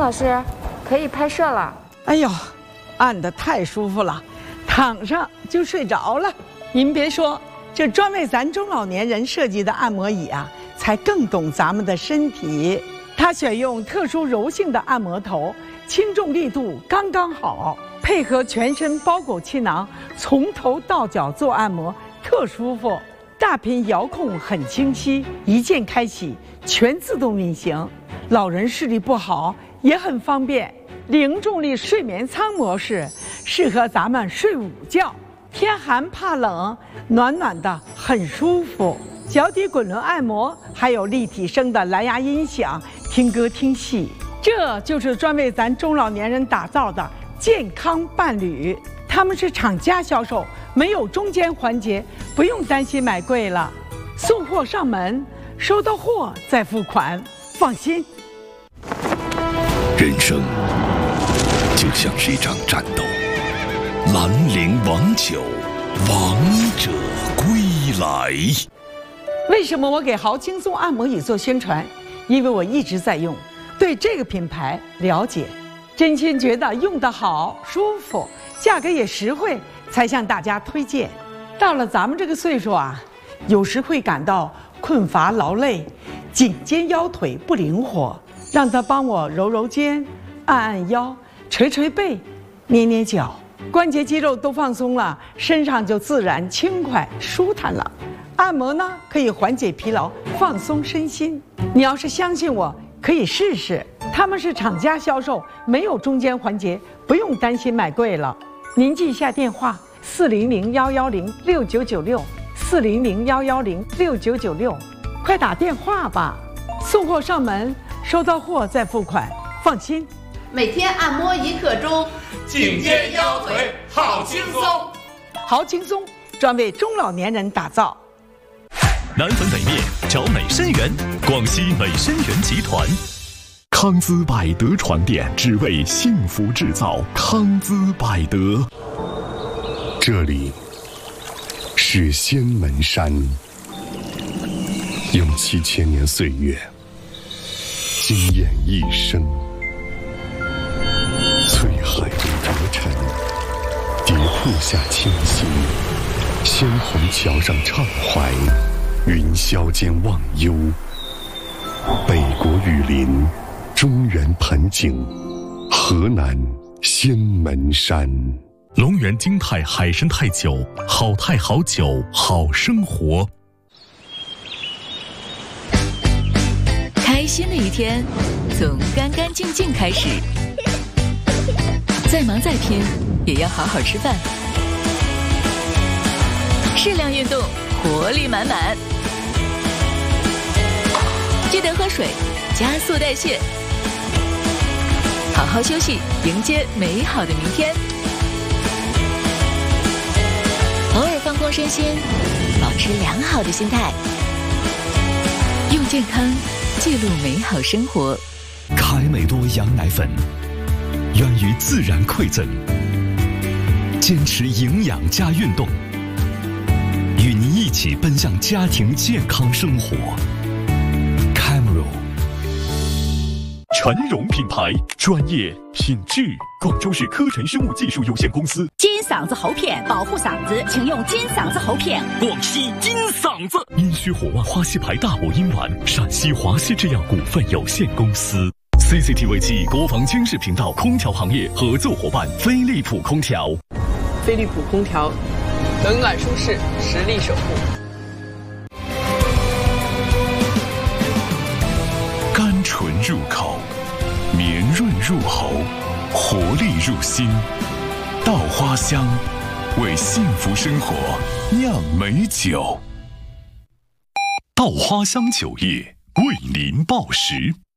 老师，可以拍摄了。 哎呦，按得太舒服了，躺上就睡着了。您别说，这专为咱中老年人设计的按摩椅啊，才更懂咱们的身体。它选用特殊柔性的按摩头，轻重力度刚刚好，配合全身包裹气囊，从头到脚做按摩，特舒服。大屏遥控很清晰，一键开启，全自动运行。老人视力不好也很方便。零重力睡眠舱模式适合咱们睡午觉，天寒怕冷，暖暖的很舒服。脚底滚轮按摩，还有立体声的蓝牙音响，听歌听戏。这就是专为咱中老年人打造的健康伴侣。他们是厂家销售，没有中间环节，不用担心买贵了。送货上门，收到货再付款，放心。 人生就像是一场战斗，兰陵王酒，王者归来。 为什么我给豪轻松按摩椅做宣传？因为我一直在用，对这个品牌了解，真心觉得用得好、舒服，价格也实惠，才向大家推荐。到了咱们这个岁数啊，有时会感到困乏劳累，颈肩腰腿不灵活，让他帮我揉揉肩，按按腰，捶捶背，捏捏脚，关节肌肉都放松了，身上就自然轻快舒坦了。按摩呢，可以缓解疲劳，放松身心。你要是相信我，可以试试。他们是厂家销售，没有中间环节，不用担心买贵了。您记一下电话：400-110-6996，400-110-6996，快打电话吧。送货上门，收到货再付款，放心。 每天按摩1刻钟， 颈肩腰腿好轻松。 好轻松，专为中老年人打造。 南汾北面找美参园，广西美参园集团。康姿百德床垫，只为幸福制造。康姿百德。这里是仙门山，用7000年岁月惊艳一生。翠海中折尘，蝶瀑下清新，鲜红桥上畅怀，云霄间忘忧。北国雨林，中原盆景，河南仙门山。龙源京泰海参泰酒，好泰好酒好生活。 开心的一天从干干净净开始，再忙再拼也要好好吃饭，适量运动，活力满满。记得喝水，加速代谢，好好休息，迎接美好的明天。偶尔放空身心，保持良好的心态，用健康记录美好生活。 凯美多羊奶粉，源于自然馈赠，坚持营养加运动，与您一起奔向家庭健康生活。Camero 纯荣品牌，专业品质，广州市科辰生物技术有限公司。 金嗓子喉片，保护嗓子，请用金嗓子喉片。 广西金嗓子。阴虚火旺花溪牌大补阴丸，陕西华西制药股份有限公司。CCTV 7国防军事频道空调行业合作伙伴飞利浦空调。 飞利浦空调，冷暖舒适，实力守护。 甘醇入口，绵润入喉，活力入心。稻花香，为幸福生活酿美酒。稻花香酒业为您报时。